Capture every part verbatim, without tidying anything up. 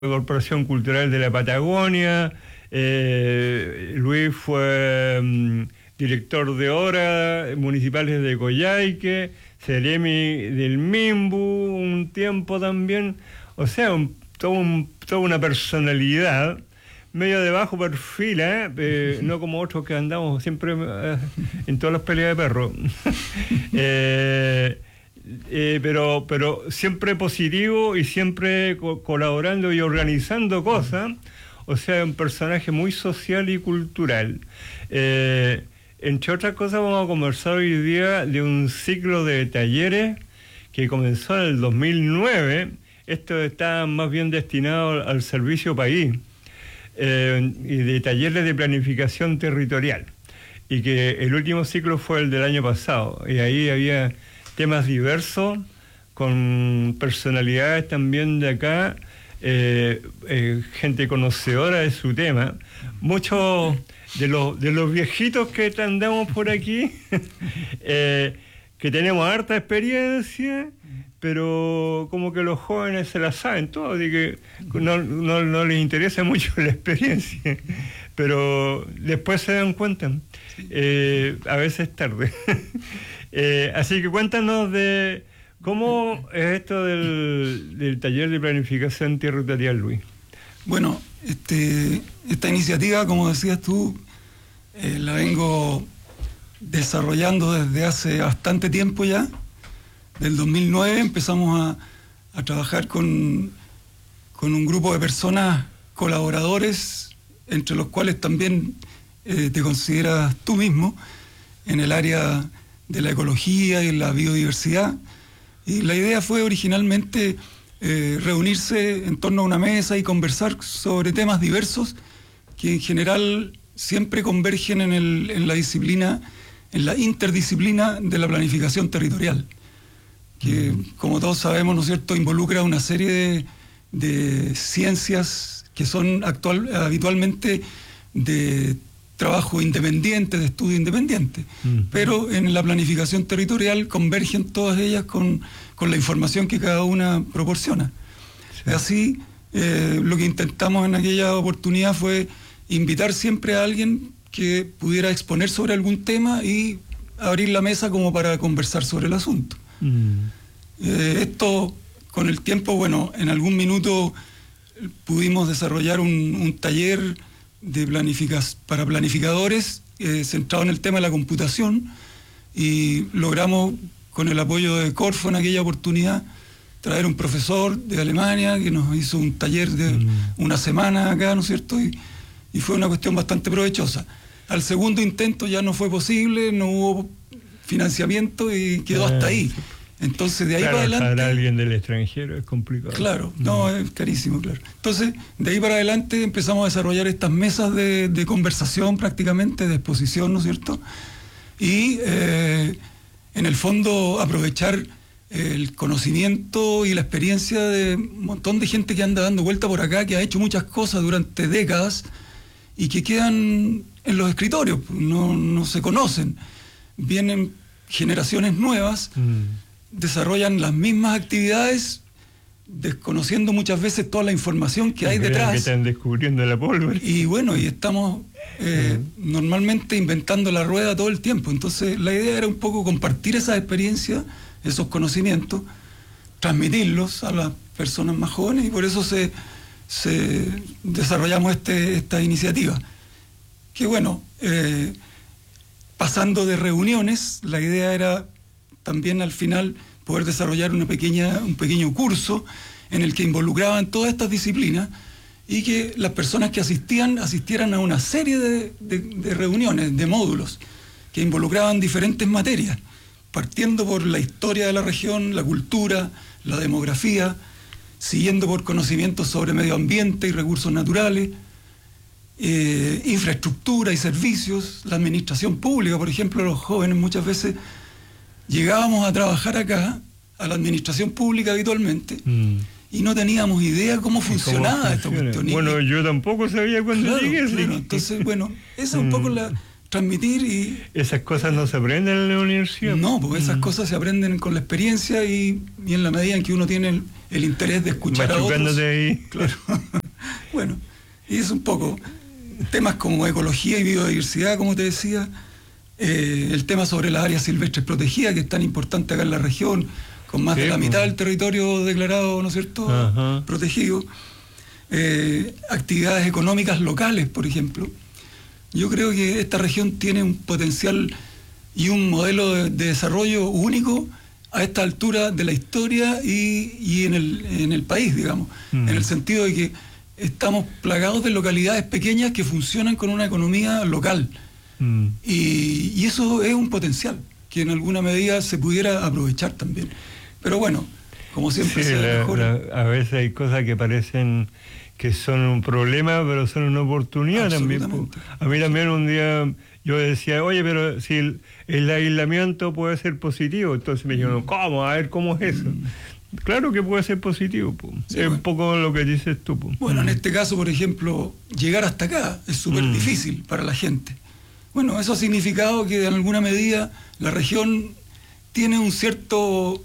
Corporación Cultural de la Patagonia, eh, Luis fue um, director de obras municipales de Coyhaique, Ceremi del Mimbu, un tiempo también, o sea, un, todo un, toda una personalidad, medio de bajo perfil, ¿eh? Eh, no como otros que andamos siempre eh, en todas las peleas de perros. eh, Eh, pero pero siempre positivo y siempre co colaborando y organizando cosas. O sea, un personaje muy social y cultural. Eh, entre otras cosas, vamos a conversar hoy día de un ciclo de talleres que comenzó en el dos mil nueve. Esto está más bien destinado al servicio país, eh, y de talleres de planificación territorial. Y que el último ciclo fue el del año pasado. Y ahí había temas diversos, con personalidades también de acá, eh, eh, gente conocedora de su tema. Muchos de los, de los viejitos que andamos por aquí, eh, que tenemos harta experiencia, pero como que los jóvenes se la saben todo, y que no, no, no les interesa mucho la experiencia, pero después se dan cuenta, eh, a veces tarde. Eh, así que cuéntanos de cómo es esto del, del taller de planificación territorial, Luis. Bueno, este, esta iniciativa, como decías tú, eh, la vengo desarrollando desde hace bastante tiempo ya. Del dos mil nueve empezamos a, a trabajar con, con un grupo de personas, colaboradores, entre los cuales también eh, te consideras tú mismo, en el área de la ecología y la biodiversidad. Y la idea fue originalmente eh, reunirse en torno a una mesa y conversar sobre temas diversos que en general siempre convergen en, el, en la disciplina, en la interdisciplina de la planificación territorial, que, como todos sabemos, ¿no es cierto?, involucra una serie de, de ciencias que son actual, habitualmente de trabajo independiente, de estudio independiente, uh-huh. Pero en la planificación territorial convergen todas ellas con, con la información que cada una proporciona. Sí. Así, eh, lo que intentamos en aquella oportunidad fue invitar siempre a alguien que pudiera exponer sobre algún tema y abrir la mesa como para conversar sobre el asunto. Uh-huh. Eh, esto, con el tiempo, bueno, en algún minuto pudimos desarrollar un, un taller de planificas, para planificadores, eh, centrado en el tema de la computación, y logramos, con el apoyo de Corfo en aquella oportunidad, traer un profesor de Alemania que nos hizo un taller de mm. una semana acá, ¿no es cierto? Y, y fue una cuestión bastante provechosa. Al segundo intento ya no fue posible, no hubo financiamiento y quedó hasta ahí. Entonces, de ahí claro, para adelante... para alguien del extranjero es complicado. Claro, no, es carísimo, claro. Entonces, de ahí para adelante empezamos a desarrollar estas mesas de, de conversación prácticamente, de exposición, ¿no es cierto? Y, eh, en el fondo, aprovechar el conocimiento y la experiencia de un montón de gente que anda dando vuelta por acá, que ha hecho muchas cosas durante décadas y que quedan en los escritorios, no, no se conocen. Vienen generaciones nuevas... Mm. desarrollan las mismas actividades, desconociendo muchas veces toda la información que hay detrás. Que están descubriendo la pólvora. Y bueno, y estamos eh, uh-huh. normalmente inventando la rueda todo el tiempo. Entonces, la idea era un poco compartir esas experiencias, esos conocimientos, transmitirlos a las personas más jóvenes, y por eso se, se desarrollamos este, esta iniciativa. Que bueno, eh, pasando de reuniones, la idea era también al final poder desarrollar una pequeña, un pequeño curso en el que involucraban todas estas disciplinas y que las personas que asistían asistieran a una serie de, de, de reuniones, de módulos, que involucraban diferentes materias, partiendo por la historia de la región, la cultura, la demografía, siguiendo por conocimientos sobre medio ambiente y recursos naturales, eh, infraestructura y servicios, la administración pública. Por ejemplo, los jóvenes muchas veces llegábamos a trabajar acá, a la administración pública habitualmente, mm. y no teníamos idea cómo funcionaba ¿Cómo esta cuestión. Bueno, yo tampoco sabía cuándo claro, llegué. Claro. Entonces, bueno, esa es un poco la... transmitir y... ¿Esas cosas no se aprenden en la universidad? No, porque esas mm. cosas se aprenden con la experiencia y, y en la medida en que uno tiene el, el interés de escuchar a otros. Ahí. Claro. Bueno, y es un poco temas como ecología y biodiversidad, como te decía, eh, el tema sobre las áreas silvestres protegidas, que es tan importante acá en la región, con más sí, de la mitad del territorio declarado, ¿no es cierto?, ajá, protegido. Eh, actividades económicas locales, por ejemplo. Yo creo que esta región tiene un potencial y un modelo de, de desarrollo único a esta altura de la historia y, y en, el, en el país, digamos, mm. en el sentido de que estamos plagados de localidades pequeñas que funcionan con una economía local. Mm. Y, y eso es un potencial que en alguna medida se pudiera aprovechar también. Pero bueno, como siempre, sí, se la, mejora. La, a veces hay cosas que parecen que son un problema, pero son una oportunidad también. A mí también un día yo decía, oye, pero si el, el aislamiento puede ser positivo, entonces me dijeron, ¿cómo? A ver, ¿cómo es eso? Mm. Claro que puede ser positivo, po. Sí, es bueno. un poco lo que dices tú. Po. Bueno, en este caso, por ejemplo, llegar hasta acá es súper mm. difícil para la gente. Bueno, eso ha significado que en alguna medida la región tiene un cierto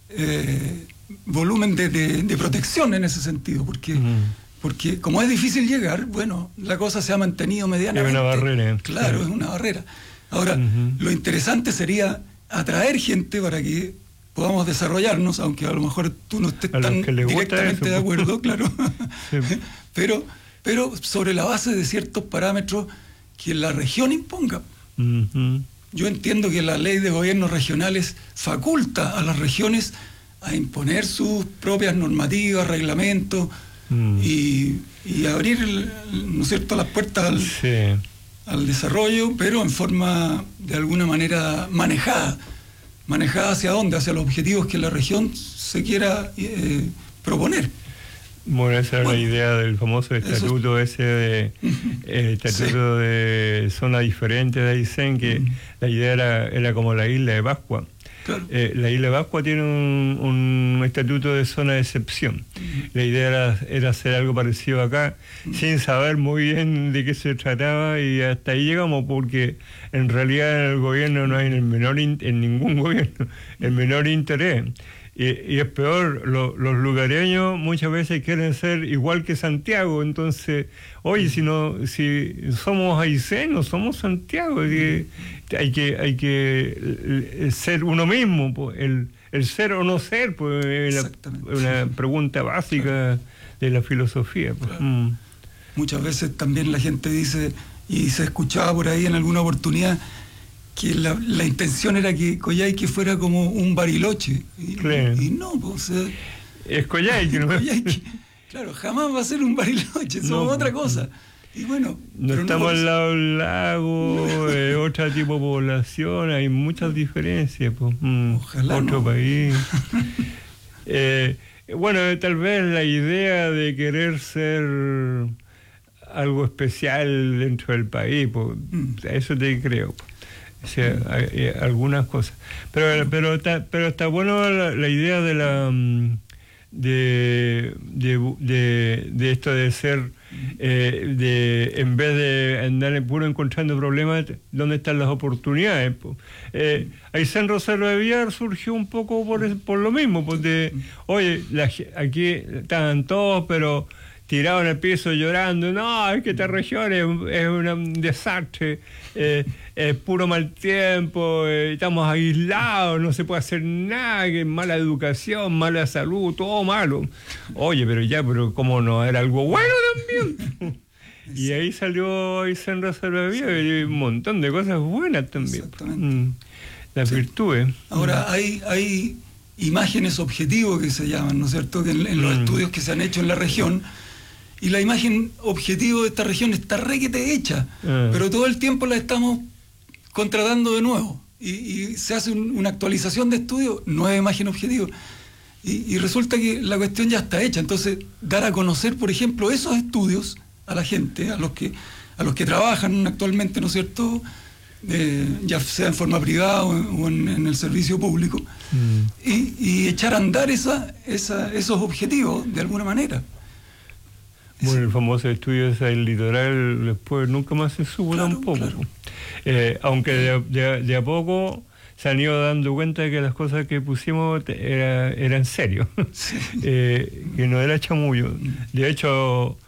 eh, volumen de, de, de protección en ese sentido, porque... Mm. Porque como es difícil llegar, bueno, la cosa se ha mantenido medianamente. Es una barrera. Claro, sí. es una barrera. Ahora, uh-huh. lo interesante sería atraer gente para que podamos desarrollarnos, aunque a lo mejor tú no estés tan directamente eso, de acuerdo, claro. Sí. pero, pero sobre la base de ciertos parámetros que la región imponga. Uh-huh. Yo entiendo que la ley de gobiernos regionales faculta a las regiones a imponer sus propias normativas, reglamentos, Mm. Y, y abrir, ¿no es cierto?, las puertas al, sí. al desarrollo, pero en forma de alguna manera manejada. ¿Manejada hacia dónde? Hacia los objetivos que la región se quiera eh, proponer. Bueno, esa bueno, es la idea del famoso estatuto eso, ese de eh, estatuto sí. de zona diferente de Aysén, que mm. la idea era, era como la isla de Pascua. Claro. Eh, la isla de Pascua tiene un, un estatuto de zona de excepción. Uh-huh. La idea era, era hacer algo parecido acá, uh-huh. sin saber muy bien de qué se trataba, y hasta ahí llegamos, porque en realidad en el gobierno no hay el menor in, en ningún gobierno el menor interés. Y, y es peor, lo, los lugareños muchas veces quieren ser igual que Santiago, entonces, oye, si no, si somos Aysén, no somos Santiago, y, hay que hay que ser uno mismo, pues, el, el ser o no ser, pues es una, una pregunta básica claro. de la filosofía. Pues. Claro. Mm. Muchas veces también la gente dice, y se escuchaba por ahí en alguna oportunidad, que la, la intención era que Coyhaique fuera como un Bariloche. Y, claro. y no, pues... O sea, es Coyhaique, ¿no? Coyhaique, claro, jamás va a ser un Bariloche, somos no, otra cosa. Y bueno... No estamos no, al lado del lago, no. eh, otro tipo de población, hay muchas diferencias. Pues, mm, Ojalá otro no. país. eh, bueno, tal vez la idea de querer ser algo especial dentro del país, pues, mm. eso te creo. O sea, hay, hay algunas cosas. Pero pero está, pero está bueno la, la idea de la de de, de, de esto de ser eh, de en vez de andar puro encontrando problemas, ¿dónde están las oportunidades? Eh, Aysén Rosario de Villar surgió un poco por, por lo mismo, porque oye, la, aquí estaban todos, pero tirados en el piso llorando, no, es que esta región es, es un desastre, eh, es puro mal tiempo, eh, estamos aislados, no se puede hacer nada, que mala educación, mala salud, todo malo. Oye, pero ya, pero ¿cómo no? Era algo bueno también. Y ahí salió Aysén Rosario de Villar, y un montón de cosas buenas también. Exactamente. Mm, las sí. virtudes. Ahora, mm. hay... hay imágenes objetivos que se llaman, ¿no es cierto?, que en, en los mm. estudios que se han hecho en la región. Y la imagen objetivo de esta región está requete hecha, uh. pero todo el tiempo la estamos contratando de nuevo. Y, y se hace un, una actualización de estudio, nueva imagen objetivo. Y, y resulta que la cuestión ya está hecha. Entonces, dar a conocer, por ejemplo, esos estudios a la gente, a los que, a los que trabajan actualmente, ¿no es cierto?, eh, ya sea en forma privada o en, o en, en el servicio público, mm. y, y echar a andar esa, esa, esos objetivos de alguna manera. Bueno, el famoso estudio ese del litoral después nunca más se supo claro, tampoco. Claro. Eh, aunque de, de, de a poco se han ido dando cuenta de que las cosas que pusimos era, eran serio, sí. eh, que no era chamullo. De hecho,